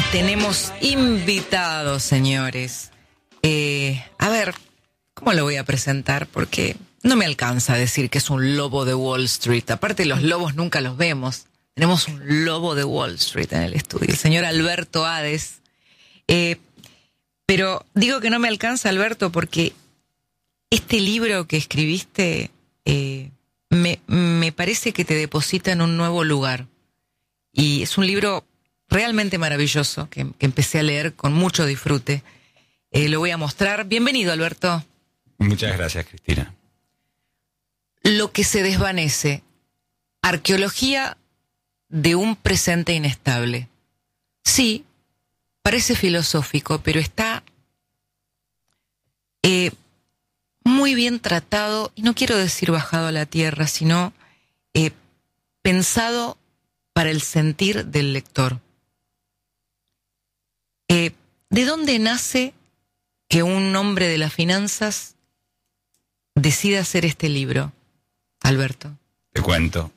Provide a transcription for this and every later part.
Tenemos invitados, señores. A ver, ¿cómo lo voy a presentar? Porque no me alcanza a decir que es un lobo de Wall Street. Aparte, los lobos nunca los vemos. Tenemos un lobo de Wall Street en el estudio, el señor Alberto Hades. Pero digo que no me alcanza, Alberto, porque este libro que escribiste me parece que te deposita en un nuevo lugar. Y es un libro realmente maravilloso que empecé a leer con mucho disfrute. Lo voy a mostrar. Bienvenido, Alberto. Muchas gracias, Cristina. Lo que se desvanece. Arqueología de un presente inestable. Sí, parece filosófico, pero está muy bien tratado, y no quiero decir bajado a la tierra, sino pensado para el sentir del lector. ¿De dónde nace que un hombre de las finanzas decida hacer este libro, Alberto? Te cuento.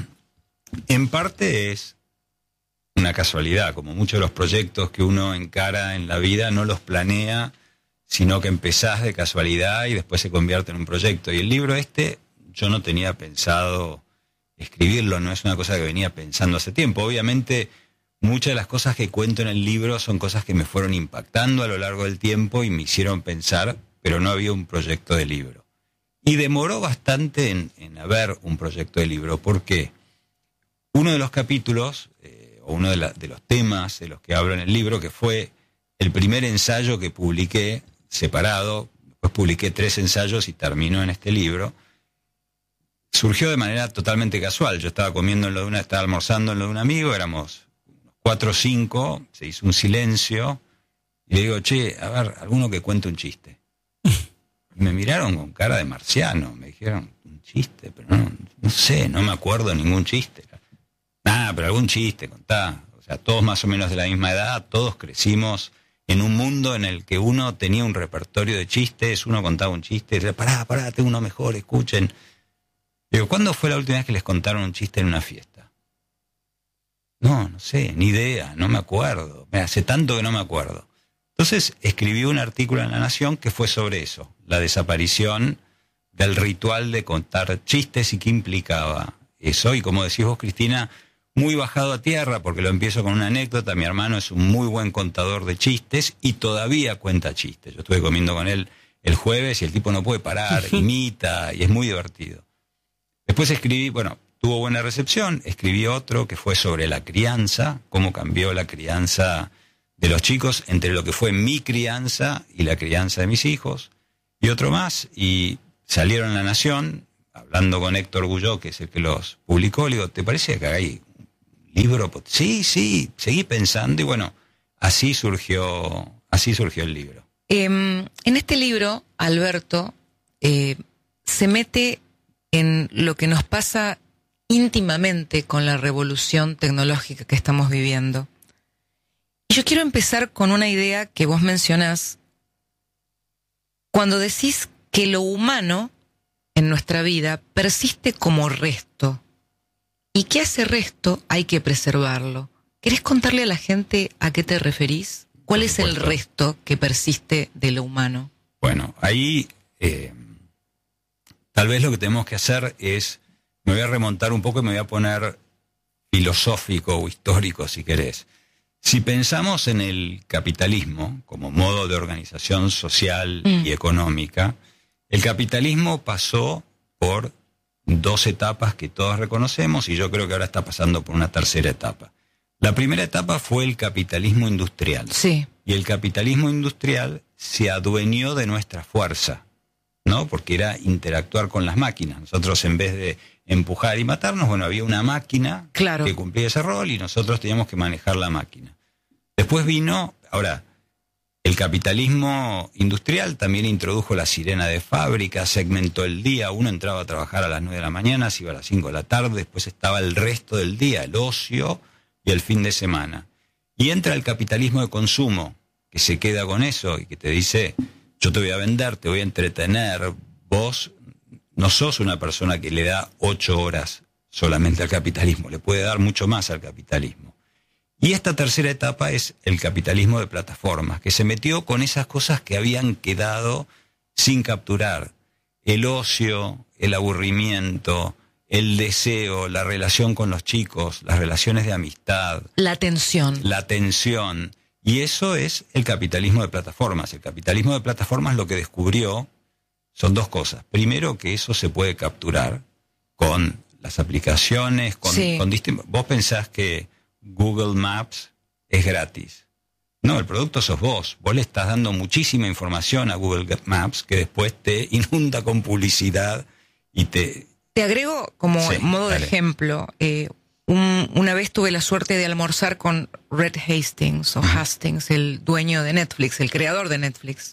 En parte es una casualidad, como muchos de los proyectos que uno encara en la vida no los planea, sino que empezás de casualidad y después se convierte en un proyecto. Y el libro yo no tenía pensado escribirlo, no es una cosa que venía pensando hace tiempo. Obviamente, muchas de las cosas que cuento en el libro son cosas que me fueron impactando a lo largo del tiempo y me hicieron pensar, pero no había un proyecto de libro. Y demoró bastante en haber un proyecto de libro. ¿Por qué? Uno de los capítulos, o uno de los temas de los que hablo en el libro, que fue el primer ensayo que publiqué separado, después publiqué 3 ensayos y terminó en este libro, surgió de manera totalmente casual. Yo estaba estaba almorzando en lo de un amigo, éramos 4 o 5, se hizo un silencio, y le digo, che, a ver, alguno que cuente un chiste. Y me miraron con cara de marciano, me dijeron, un chiste, pero no sé, no me acuerdo ningún chiste. Pero algún chiste, contá. O sea, todos más o menos de la misma edad, todos crecimos en un mundo en el que uno tenía un repertorio de chistes, uno contaba un chiste, y decía, pará, tengo uno mejor, escuchen. Digo, ¿cuándo fue la última vez que les contaron un chiste en una fiesta? No sé, ni idea, no me acuerdo. Hace tanto que no me acuerdo. Entonces escribí un artículo en La Nación que fue sobre eso, la desaparición del ritual de contar chistes y qué implicaba eso. Y como decís vos, Cristina, muy bajado a tierra, porque lo empiezo con una anécdota. Mi hermano es un muy buen contador de chistes y todavía cuenta chistes. Yo estuve comiendo con él el jueves y el tipo no puede parar, imita y es muy divertido. Después escribí, tuvo buena recepción, escribí otro que fue sobre la crianza, cómo cambió la crianza de los chicos entre lo que fue mi crianza y la crianza de mis hijos, y otro más, y salieron en La Nación, hablando con Héctor Gulló, que es el que los publicó. Le digo, ¿te parece que hay un libro? Sí, seguí pensando, y así surgió el libro. En este libro, Alberto se mete en lo que nos pasa íntimamente con la revolución tecnológica que estamos viviendo. Y yo quiero empezar con una idea que vos mencionás cuando decís que lo humano en nuestra vida persiste como resto, y que a ese resto hay que preservarlo. ¿Querés contarle a la gente a qué te referís? ¿Cuál es el resto que persiste de lo humano? Bueno, ahí tal vez lo que tenemos que hacer es, me voy a remontar un poco y me voy a poner filosófico o histórico, si querés. Si pensamos en el capitalismo como modo de organización social y económica, el capitalismo pasó por 2 etapas que todos reconocemos, y yo creo que ahora está pasando por una tercera etapa. La primera etapa fue el capitalismo industrial. Sí. Y el capitalismo industrial se adueñó de nuestra fuerza, ¿no? Porque era interactuar con las máquinas. Nosotros, en vez de empujar y matarnos, había una máquina que cumplía ese rol y nosotros teníamos que manejar la máquina. Después vino, el capitalismo industrial también introdujo la sirena de fábrica, segmentó el día. Uno entraba a trabajar a las 9 de la mañana, se iba a las 5 de la tarde, después estaba el resto del día, el ocio y el fin de semana. Y entra el capitalismo de consumo, que se queda con eso y que te dice, yo te voy a vender, te voy a entretener. Vos no sos una persona que le da 8 horas solamente al capitalismo, le puede dar mucho más al capitalismo. Y esta tercera etapa es el capitalismo de plataformas, que se metió con esas cosas que habían quedado sin capturar. El ocio, el aburrimiento, el deseo, la relación con los chicos, las relaciones de amistad. La atención. La atención. Y eso es el capitalismo de plataformas. El capitalismo de plataformas lo que descubrió son dos cosas. Primero, que eso se puede capturar con las aplicaciones, con distintos... Vos pensás que Google Maps es gratis. No, el producto sos vos. Vos le estás dando muchísima información a Google Maps que después te inunda con publicidad y te... Te agrego como modo de ejemplo. Una vez tuve la suerte de almorzar con Reed Hastings, o Hastings, el dueño de Netflix, el creador de Netflix.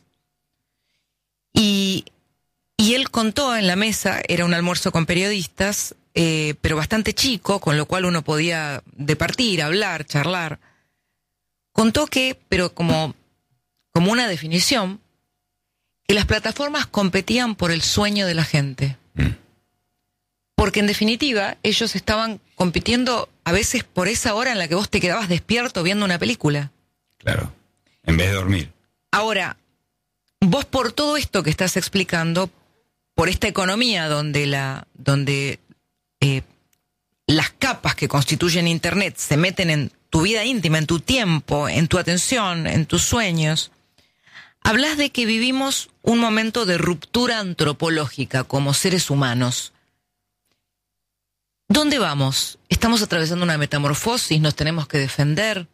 Y él contó en la mesa, era un almuerzo con periodistas, pero bastante chico, con lo cual uno podía departir, hablar, charlar. Contó que, pero como una definición, que las plataformas competían por el sueño de la gente. Porque en definitiva, ellos estaban compitiendo a veces por esa hora en la que vos te quedabas despierto viendo una película. Claro, en vez de dormir. Ahora, vos por todo esto que estás explicando, por esta economía donde las capas que constituyen Internet se meten en tu vida íntima, en tu tiempo, en tu atención, en tus sueños, hablas de que vivimos un momento de ruptura antropológica como seres humanos. ¿Dónde vamos? ¿Estamos atravesando una metamorfosis? ¿Nos tenemos que defender?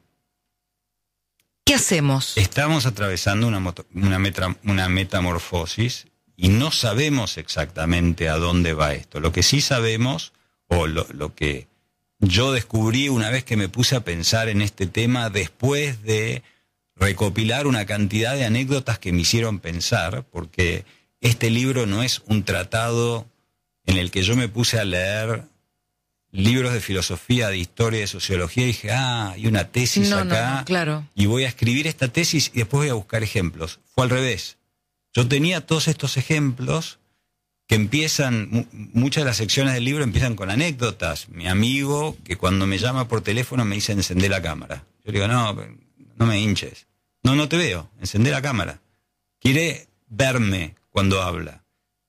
¿Qué hacemos? Estamos atravesando una metamorfosis y no sabemos exactamente a dónde va esto. Lo que sí sabemos, o lo que yo descubrí una vez que me puse a pensar en este tema, después de recopilar una cantidad de anécdotas que me hicieron pensar, porque este libro no es un tratado en el que yo me puse a leer libros de filosofía, de historia, de sociología, y dije, hay una tesis acá, no, claro. Y voy a escribir esta tesis y después voy a buscar ejemplos. Fue al revés. Yo tenía todos estos ejemplos que empiezan, muchas de las secciones del libro empiezan con anécdotas. Mi amigo, que cuando me llama por teléfono me dice, encendé la cámara. Yo le digo, no me hinches. No te veo, encendé la cámara. Quiere verme cuando habla.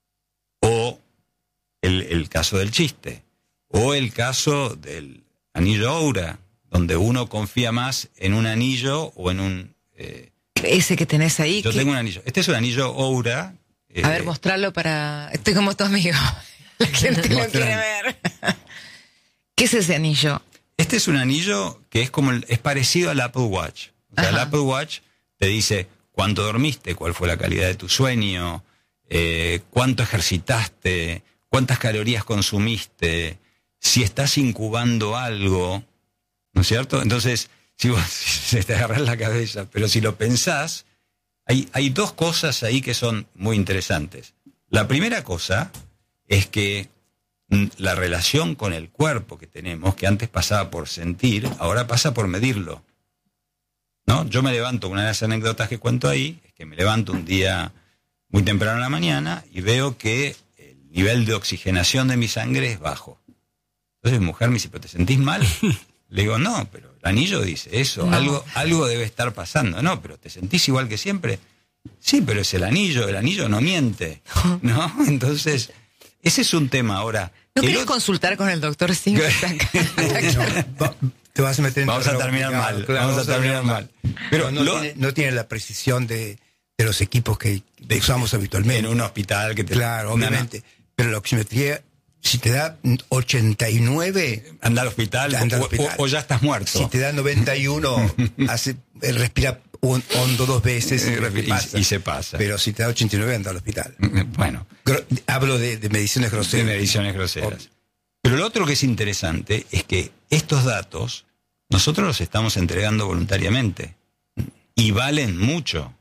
O el caso del chiste. O el caso del anillo Oura, donde uno confía más en un anillo o en un... ese que tenés ahí. Yo tengo un anillo. Este es un anillo Oura. A ver, mostrarlo para... Estoy como tu amigo. La gente lo quiere ver. ¿Qué es ese anillo? Este es un anillo que es parecido al Apple Watch. O sea, el Apple Watch te dice cuánto dormiste, cuál fue la calidad de tu sueño, cuánto ejercitaste, cuántas calorías consumiste, si estás incubando algo, ¿no es cierto? Entonces, si vos se te agarras la cabeza, pero si lo pensás, hay dos cosas ahí que son muy interesantes. La primera cosa es que la relación con el cuerpo que tenemos, que antes pasaba por sentir, ahora pasa por medirlo, ¿no? Yo me levanto, una de las anécdotas que cuento ahí, es que me levanto un día muy temprano en la mañana y veo que el nivel de oxigenación de mi sangre es bajo. Entonces mi mujer me dice, ¿pero te sentís mal? Le digo, no, pero el anillo dice eso, no. algo debe estar pasando. No, pero ¿te sentís igual que siempre? Sí, pero es el anillo no miente, ¿no? Entonces, ese es un tema ahora. ¿No querés consultar con el doctor Singh? Te vas a meter en Vamos a terminar mal, claro, vamos a terminar mal. Pero no tiene la precisión de los equipos que usamos habitualmente. En un hospital que te... Claro, obviamente. Pero la oximetría... Si te da 89... Anda al hospital, o ya estás muerto. Si te da 91, respira hondo 2 veces y se pasa. Pero si te da 89, anda al hospital. Bueno. Hablo de mediciones groseras. De mediciones groseras. Pero lo otro que es interesante es que estos datos nosotros los estamos entregando voluntariamente. Y valen mucho.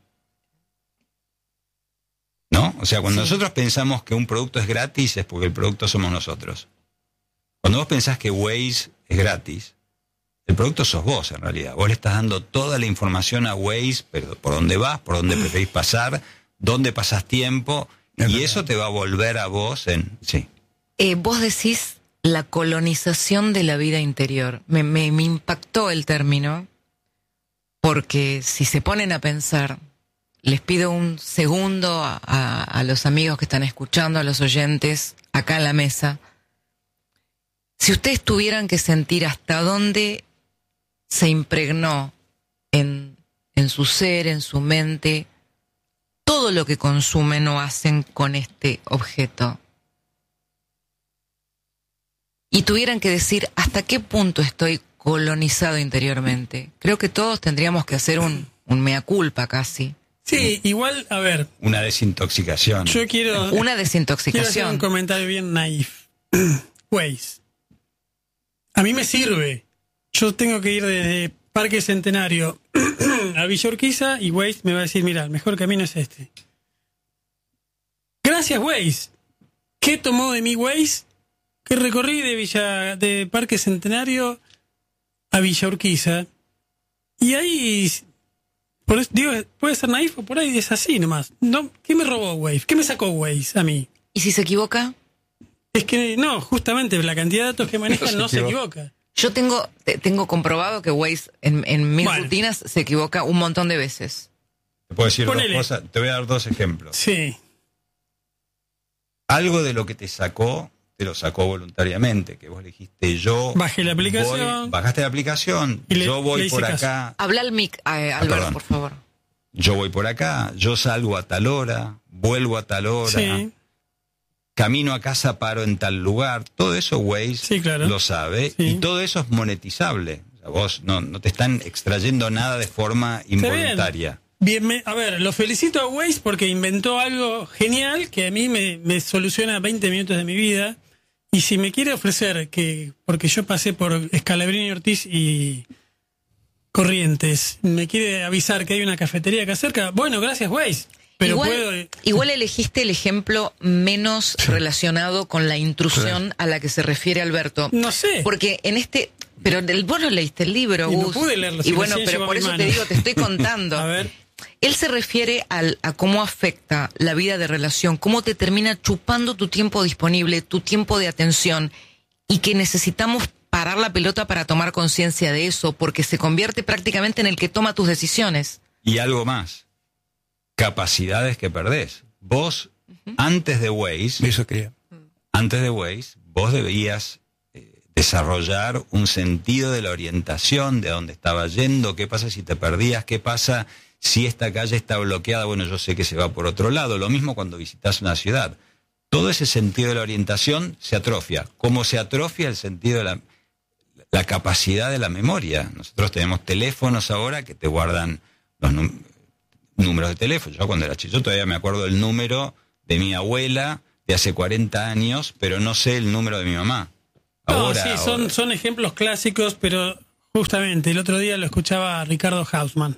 ¿No? O sea, cuando nosotros pensamos que un producto es gratis es porque el producto somos nosotros. Cuando vos pensás que Waze es gratis, el producto sos vos en realidad. Vos le estás dando toda la información a Waze, pero por dónde vas, por dónde preferís pasar, dónde pasás tiempo, y eso te va a volver a vos en... Sí. Vos decís la colonización de la vida interior. Me impactó el término, porque si se ponen a pensar, les pido un segundo a los amigos que están escuchando, a los oyentes, acá en la mesa. Si ustedes tuvieran que sentir hasta dónde se impregnó en su ser, en su mente, todo lo que consumen o hacen con este objeto, y tuvieran que decir hasta qué punto estoy colonizado interiormente, creo que todos tendríamos que hacer un mea culpa casi. Sí, igual, a ver. Una desintoxicación. Yo quiero... Una desintoxicación. Quiero hacer un comentario bien naif. Waze. A mí me sirve. Yo tengo que ir desde Parque Centenario a Villa Urquiza y Waze me va a decir, mira, el mejor camino es este. Gracias, Waze. ¿Qué tomó de mí Waze? Que recorrí de Parque Centenario a Villa Urquiza. Y ahí, por eso, digo, puede ser naif o por ahí es así nomás. No, ¿qué me robó Waze? ¿Qué me sacó Waze a mí? ¿Y si se equivoca? Es que no, justamente la cantidad de datos que maneja no se equivoca. Yo tengo comprobado que Waze en mis rutinas se equivoca un montón de veces. Te puedo decir Ponele. dos cosas, te voy a dar dos ejemplos. Sí. Algo de lo que te lo sacó voluntariamente, que vos le dijiste yo... Bajé la aplicación. Bajaste la aplicación, Y yo voy le hice por caso. acá. Habla al mic, Alberto, perdón. por favor. Yo voy por acá, yo salgo a tal hora, vuelvo a tal hora, Sí. camino a casa, paro en tal lugar. Todo eso Waze Sí, claro. lo sabe, Sí. y todo eso es monetizable. O sea, vos no te están extrayendo nada de forma involuntaria. Bien, a ver, lo felicito a Waze porque inventó algo genial que a mí me soluciona 20 minutos de mi vida. Y si me quiere ofrecer porque yo pasé por Scalabrini Ortiz y Corrientes, me quiere avisar que hay una cafetería acá cerca, bueno, gracias Waze. Pero igual elegiste el ejemplo menos relacionado con la intrusión a la que se refiere Alberto. No sé. Porque pero vos no leíste el libro, Y no Gus. pude leerlo, Y si bueno, recién pero llegó a por mi eso mano. te digo, te estoy contando. A ver. Él se refiere a cómo afecta la vida de relación, cómo te termina chupando tu tiempo disponible, tu tiempo de atención, y que necesitamos parar la pelota para tomar conciencia de eso, porque se convierte prácticamente en el que toma tus decisiones. Y algo más, capacidades que perdés. Vos, antes de Waze, Eso quería. vos debías desarrollar un sentido de la orientación, de dónde estaba yendo, qué pasa si te perdías, qué pasa si esta calle está bloqueada, bueno, yo sé que se va por otro lado. Lo mismo cuando visitas una ciudad. Todo ese sentido de la orientación se atrofia. Como se atrofia el sentido de la capacidad de la memoria. Nosotros tenemos teléfonos ahora que te guardan los números de teléfono. Yo cuando era chico, yo todavía me acuerdo el número de mi abuela de hace 40 años, pero no sé el número de mi mamá. Ahora, son ejemplos clásicos, pero justamente el otro día lo escuchaba a Ricardo Hausmann.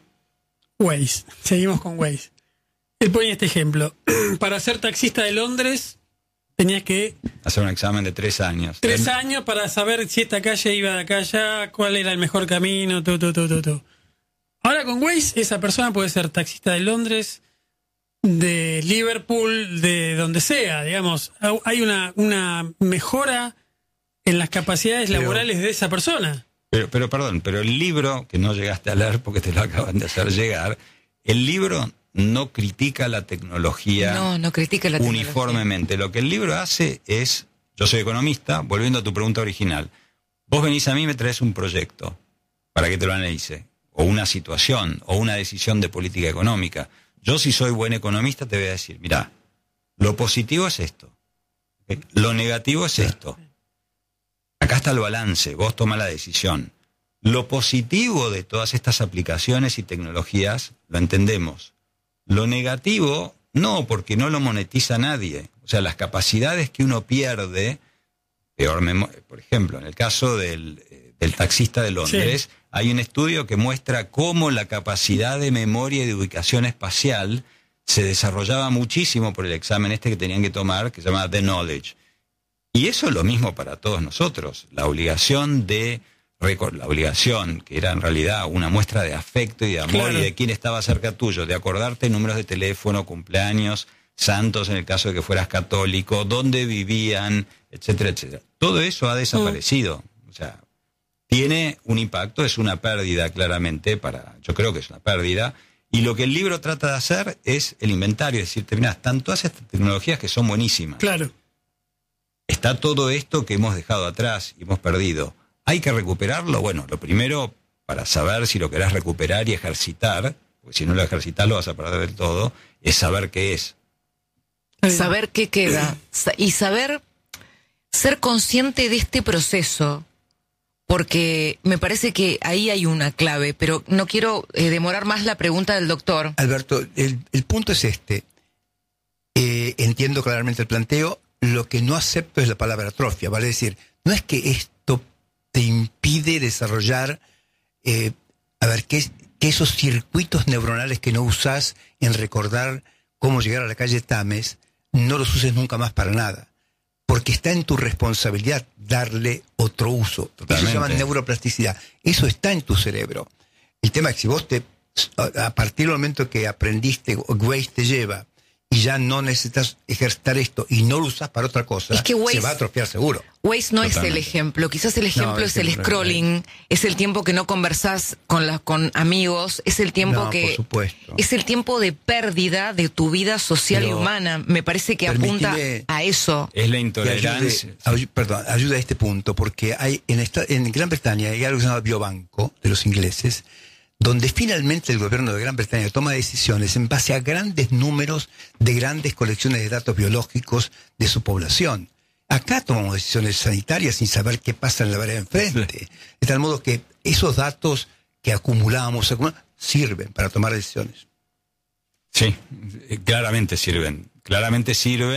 Waze, seguimos con Waze. Él ponía este ejemplo. Para ser taxista de Londres tenías que hacer un examen de 3 años. 3 años para saber si esta calle iba de acá allá, cuál era el mejor camino, todo. Ahora con Waze, esa persona puede ser taxista de Londres, de Liverpool, de donde sea, digamos. Hay una mejora en las capacidades laborales de esa persona. Pero perdón, pero el libro, que no llegaste a leer porque te lo acaban de hacer llegar, el libro no critica la tecnología, no critica la tecnología uniformemente. Lo que el libro hace es, yo soy economista, volviendo a tu pregunta original, vos venís a mí y me traes un proyecto para que te lo analice, o una situación, o una decisión de política económica. Yo, si soy buen economista, te voy a decir, mirá, lo positivo es esto, ¿okay? Lo negativo es esto. Acá está el balance, vos toma la decisión. Lo positivo de todas estas aplicaciones y tecnologías lo entendemos. Lo negativo, no, porque no lo monetiza nadie. O sea, las capacidades que uno pierde, por ejemplo, en el caso del taxista de Londres, sí, hay un estudio que muestra cómo la capacidad de memoria y de ubicación espacial se desarrollaba muchísimo por el examen que tenían que tomar, que se llama The Knowledge. Y eso es lo mismo para todos nosotros. La obligación, que era en realidad una muestra de afecto y de amor, claro, y de quién estaba cerca tuyo, de acordarte números de teléfono, cumpleaños, santos en el caso de que fueras católico, dónde vivían, etcétera, etcétera. Todo eso ha desaparecido. O sea, tiene un impacto, es una pérdida claramente, yo creo que es una pérdida, y lo que el libro trata de hacer es el inventario, es decir, mirá, están todas estas tecnologías que son buenísimas. Claro. Está todo esto que hemos dejado atrás y hemos perdido. ¿Hay que recuperarlo? Bueno, lo primero, para saber si lo querés recuperar y ejercitar, porque si no lo ejercitas lo vas a perder del todo, es saber qué es. Saber qué queda. Y saber ser consciente de este proceso. Porque me parece que ahí hay una clave, pero no quiero demorar más la pregunta del doctor. Alberto, el punto es este. Entiendo claramente el planteo. Lo que no acepto es la palabra atrofia. Vale decir, no es que esto te impide desarrollar, que esos circuitos neuronales que no usás en recordar cómo llegar a la calle Tames, no los uses nunca más para nada. Porque está en tu responsabilidad darle otro uso. Totalmente. Eso se llama neuroplasticidad. Eso está en tu cerebro. El tema es que si vos a partir del momento que aprendiste, Waze te lleva, y ya no necesitas ejercitar esto y no lo usas para otra cosa, es que Waze, se va a atrofiar seguro. Waze no es el ejemplo. Quizás el ejemplo es el scrolling, es el tiempo que no conversás con amigos, es el tiempo por supuesto. Es el tiempo de pérdida de tu vida social y humana. Me parece que apunta a eso. Es la intolerancia. Ayuda a este punto, porque hay en Gran Bretaña hay algo que se llama biobanco de los ingleses, donde finalmente el gobierno de Gran Bretaña toma decisiones en base a grandes números de grandes colecciones de datos biológicos de su población. Acá tomamos decisiones sanitarias sin saber qué pasa en la vereda enfrente. De tal modo que esos datos que acumulamos sirven para tomar decisiones. Sí, claramente sirven. Claramente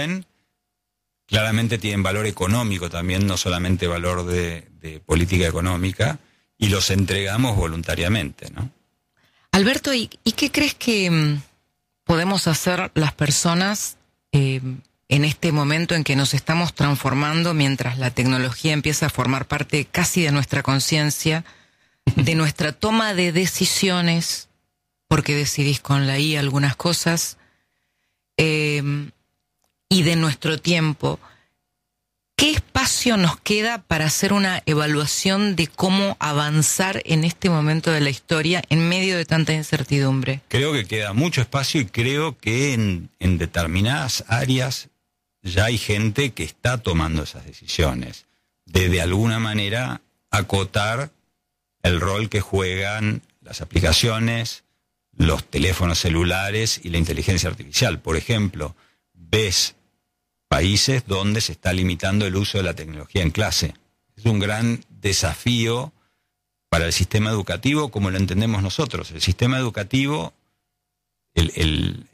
tienen valor económico también, no solamente valor de política económica, y los entregamos voluntariamente, ¿no? Alberto, ¿y qué crees que podemos hacer las personas en este momento en que nos estamos transformando mientras la tecnología empieza a formar parte casi de nuestra conciencia, de nuestra toma de decisiones, porque decidís con la IA algunas cosas, y de nuestro tiempo? ¿Qué espacio nos queda para hacer una evaluación de cómo avanzar en este momento de la historia en medio de tanta incertidumbre? Creo que queda mucho espacio y creo que en determinadas áreas ya hay gente que está tomando esas decisiones, de alguna manera acotar el rol que juegan las aplicaciones, los teléfonos celulares y la inteligencia artificial. Por ejemplo, ves países donde se está limitando el uso de la tecnología en clase. Es un gran desafío para el sistema educativo como lo entendemos nosotros. El sistema educativo, el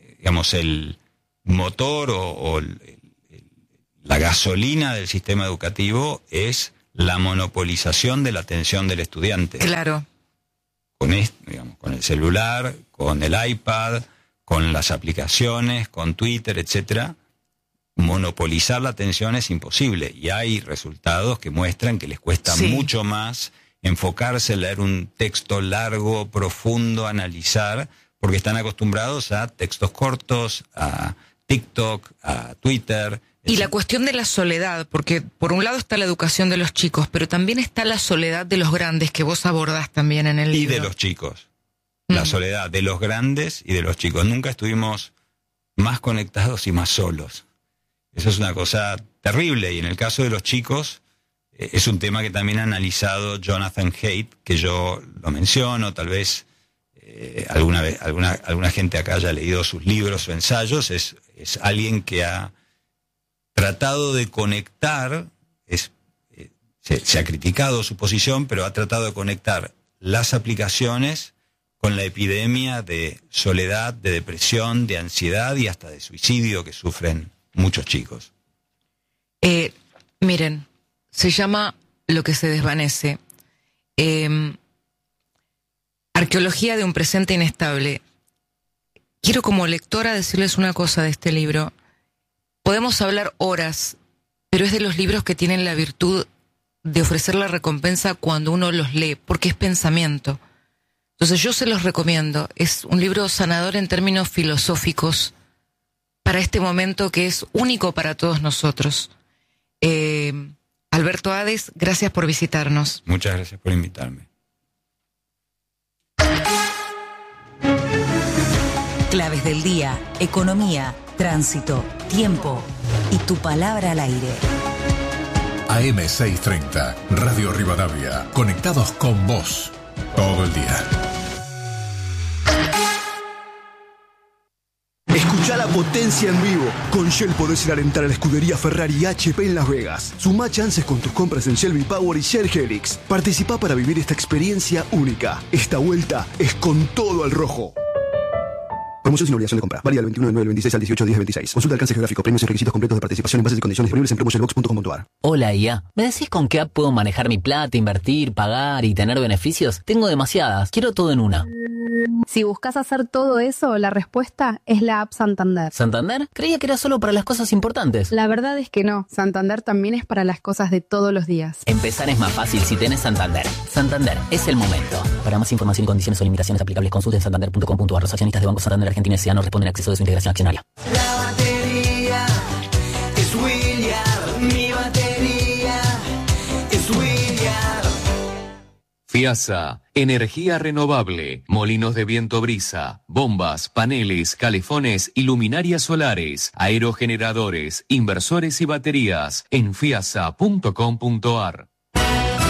motor la gasolina del sistema educativo es la monopolización de la atención del estudiante. Claro. Con el celular, con el iPad, con las aplicaciones, con Twitter, etcétera. Monopolizar la atención es imposible y hay resultados que muestran que les cuesta mucho más enfocarse, leer un texto largo, profundo, analizar, porque están acostumbrados a textos cortos, a TikTok, a Twitter. Y la cuestión de la soledad, porque por un lado está la educación de los chicos, pero también está la soledad de los grandes que vos abordás también en el libro. Y de los chicos. La soledad de los grandes y de los chicos. Nunca estuvimos más conectados y más solos. Eso es una cosa terrible, y en el caso de los chicos es un tema que también ha analizado Jonathan Haidt, que yo lo menciono, tal vez alguna gente acá haya leído sus libros o ensayos. Es alguien que ha tratado de conectar, se ha criticado su posición, pero ha tratado de conectar las aplicaciones con la epidemia de soledad, de depresión, de ansiedad y hasta de suicidio que sufren muchos chicos. Miren, se llama Lo que se desvanece. Arqueología de un presente inestable. Quiero como lectora decirles una cosa de este libro. Podemos hablar horas, pero es de los libros que tienen la virtud de ofrecer la recompensa cuando uno los lee, porque es pensamiento. Entonces yo se los recomiendo. Es un libro sanador en términos filosóficos, para este momento que es único para todos nosotros. Alberto Hades, gracias por visitarnos. Muchas gracias por invitarme. Claves del día, economía, tránsito, tiempo y tu palabra al aire. AM630, Radio Rivadavia, conectados con vos todo el día. Escucha la potencia en vivo. Con Shell podés ir a alentar a la escudería Ferrari y HP en Las Vegas. Sumá chances con tus compras en Shell V-Power y Shell Helix. Participá para vivir esta experiencia única. Esta vuelta es con todo al rojo. Promoción sin obligación de compra. Válida del 21 del 9 del 26 al 18 del 10 del 26. Consulta alcance geográfico, premios y requisitos completos de participación en bases y condiciones disponibles en promotionbox.com.ar. Hola IA, ¿me decís con qué app puedo manejar mi plata, invertir, pagar y tener beneficios? Tengo demasiadas, quiero todo en una. Si buscas hacer todo eso, la respuesta es la app Santander. ¿Santander? Creía que era solo para las cosas importantes. La verdad es que no. Santander también es para las cosas de todos los días. Empezar es más fácil si tenés Santander. Santander, es el momento. Para más información y condiciones o limitaciones aplicables, consulte en santander.com.ar. Los accionistas de Banco Santander Argentina S.A. no responden a acceso de su integración accionaria. La batería es William. Mi batería es William. FIASA, energía renovable, molinos de viento brisa, bombas, paneles, calefones y luminarias solares, aerogeneradores, inversores y baterías en fiasa.com.ar.